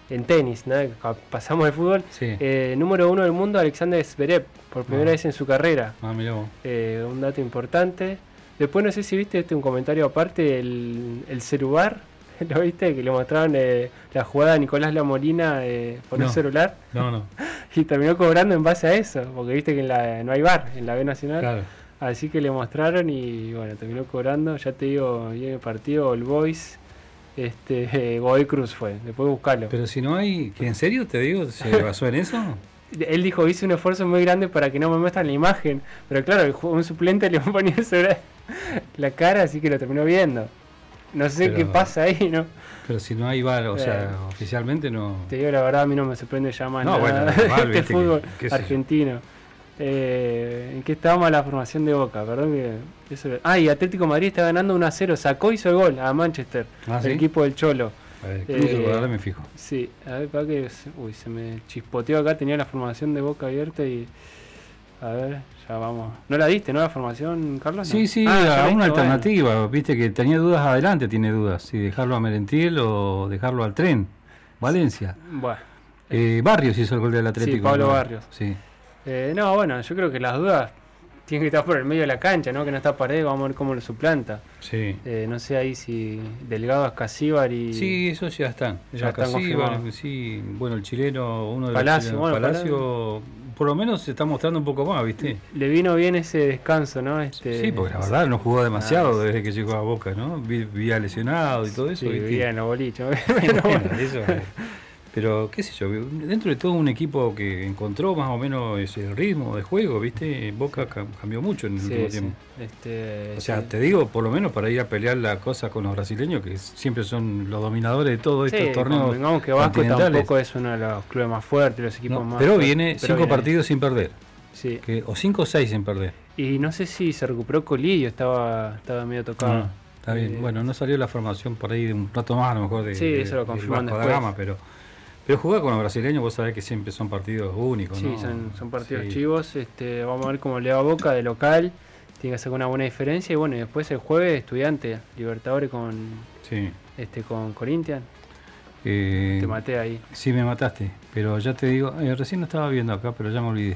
en tenis, ¿no? Pasamos al fútbol. Sí. Número 1 del mundo, Alexander Zverev, por primera vez en su carrera. Mirá vos. Un dato importante. Después no sé si viste un comentario aparte, el celular, ¿lo viste? Que le mostraron la jugada de Nicolás Lamolina por un celular. No. Y terminó cobrando en base a eso, porque viste que no hay VAR en la B Nacional. Claro. Así que le mostraron y bueno, terminó cobrando. Ya te digo, viene el partido, el Boys, Godoy Cruz fue, después buscarlo. Pero si no hay, ¿en serio te digo? ¿Se basó en eso? Él dijo, hice un esfuerzo muy grande para que no me muestran la imagen, pero claro, un suplente le ponía sobre la cara, así que lo terminó viendo. No sé qué pasa ahí, ¿no? Pero si no hay VAR, o sea, oficialmente no... Te digo la verdad, a mí no me sorprende ya más nada bueno, este fútbol argentino. ¿En qué estábamos la formación de Boca? Perdón que eso... y Atlético Madrid está ganando 1-0, sacó y hizo el gol a Manchester, el equipo del Cholo. Ahora me fijo. Sí, a ver, para que... Uy, se me chispoteó acá, tenía la formación de Boca abierta y... A ver, ya vamos. ¿No la diste, no, la formación, Carlos? Sí, ¿no? sí, una alternativa. Bueno. Viste que tenía dudas adelante, tiene dudas. Si dejarlo a Merentiel o dejarlo al Tren. Valencia. Bueno. Barrios hizo el gol del Atlético. Sí, Pablo Barrios. Sí. No, bueno, yo creo que las dudas tienen que estar por el medio de la cancha, ¿no? Que no está Paredes, vamos a ver cómo lo suplanta. Sí. No sé ahí si Delgado, Ascasíbar y... Sí, esos ya están. Ya están confirmados. Sí, bueno, el chileno, uno de Palacio, los chilenos, Palacio, por lo menos se está mostrando un poco más, ¿viste? Le vino bien ese descanso, ¿no? Sí, porque la verdad no jugó demasiado desde que llegó a Boca, ¿no? Vía lesionado y todo eso. Sí, vivía en los boliches. Eso pero qué sé yo, dentro de todo un equipo que encontró más o menos ese ritmo de juego, ¿viste? Boca cambió mucho en el último tiempo. O sea, te digo, por lo menos para ir a pelear la cosa con los brasileños, que siempre son los dominadores de todos estos torneos. Digamos que Vasco tampoco es uno de los clubes más fuertes, los equipos más pero fuertes. Viene 5 partidos sin perder. Sí. O 5 o 6 sin perder. Y no sé si se recuperó Colidio, estaba medio tocado. Está bien. Bueno, no salió la formación por ahí de un rato más, a lo mejor eso lo confirman después. Gama, pero jugar con los brasileños, vos sabés que siempre son partidos únicos, sí, ¿no? son partidos chivos. Vamos a ver cómo le va a Boca de local. Tiene que hacer una buena diferencia. Y bueno, y después el jueves, Estudiante, Libertadores con Corinthians. Te maté ahí. Sí, me mataste. Pero ya te digo, recién lo estaba viendo acá, pero ya me olvidé.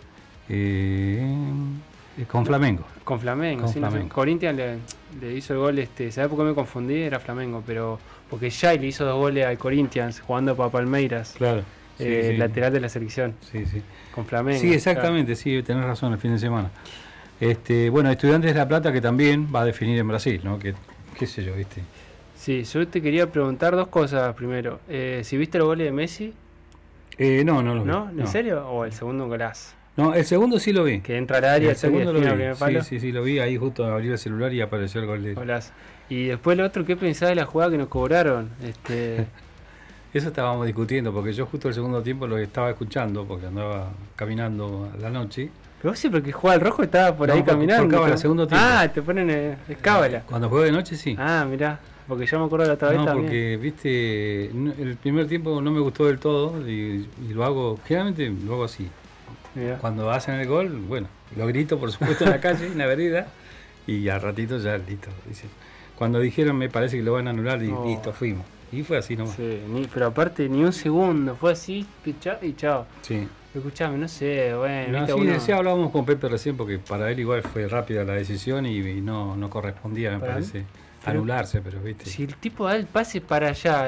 Con Flamengo. Con Flamengo. Corinthians le hizo el gol. ¿Sabés por qué me confundí? Era Flamengo, pero... Porque Jai le hizo 2 goles al Corinthians jugando para Palmeiras. Claro. Lateral de la selección. Sí. Con Flamengo. Sí, exactamente, sí, tenés razón, el fin de semana. Bueno, Estudiantes de La Plata que también va a definir en Brasil, ¿no? Que, qué sé yo, ¿viste? Sí, yo te quería preguntar 2 cosas primero. Si viste los goles de Messi. No los vi. ¿No? ¿En serio? ¿O el segundo golazo? No, el segundo sí lo vi. Que entra al área, el segundo lo vi. Sí, lo vi ahí justo abrí el celular y apareció el gol de él. Golazo. Y después lo otro, ¿qué pensás de la jugada que nos cobraron? Eso estábamos discutiendo, porque yo justo el segundo tiempo lo estaba escuchando, porque andaba caminando a la noche. Pero vos siempre que juega el rojo estaba por ahí caminando. Por cábala, segundo tiempo. Te ponen cábala. Cuando juega de noche, sí. Mirá, porque yo me acuerdo de la otra vez también. Porque, viste, el primer tiempo no me gustó del todo y lo hago, generalmente lo hago así. Mirá. Cuando hacen el gol, bueno, lo grito por supuesto en la calle, en la vereda, y al ratito ya listo, dicen. Cuando dijeron me parece que lo van a anular y listo, fuimos. Y fue así nomás. Sí, pero aparte ni un segundo, fue así y chao. Sí. Escuchame, no sé, bueno. Sí, hablábamos con Pepe recién porque para él igual fue rápida la decisión y no correspondía, me parece, anularse, pero viste. Si el tipo da el pase para allá,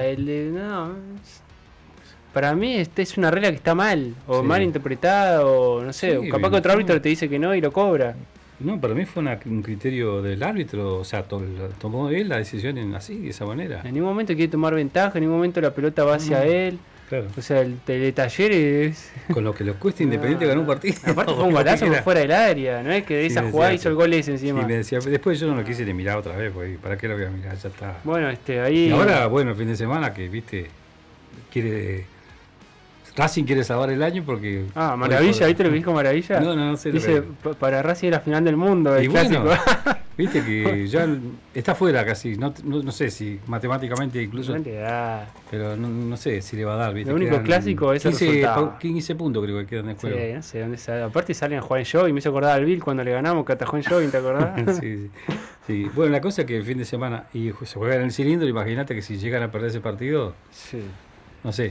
para mí es una regla que está mal, o mal interpretada, o no sé, capaz que otro árbitro te dice que no y lo cobra. No, para mí fue un criterio del árbitro, o sea, tomó él la decisión así, de esa manera. En ningún momento quiere tomar ventaja, en ningún momento la pelota va hacia él. Claro. O sea, el taller es... Con lo que le cuesta Independiente ganar un partido. Aparte fue un golazo por fuera del área, no es que de esa jugada hizo el gol ese encima. Sí, me decía, después yo no lo quise ni mirar otra vez, porque ¿para qué lo voy a mirar? Ya está. Bueno, ahí... Y ahora, bueno, el fin de semana que, viste, Racing quiere salvar el año porque... Maravilla, ¿viste lo que dijo Maravilla? No sé. Dice, para Racing es la final del mundo, el clásico. Bueno, viste que ya está fuera casi, no sé si matemáticamente incluso... Pero no sé si le va a dar, viste. Lo único clásico es el resultado. 15 puntos creo que quedan en juego. Sí, no sé dónde sale. Aparte salen a jugar en jogging, me hizo acordar al Bill cuando le ganamos, que atajó en jogging, ¿te acordás? Sí. Bueno, la cosa es que el fin de semana y se juega en el cilindro, imagínate que si llegan a perder ese partido... Sí. No sé,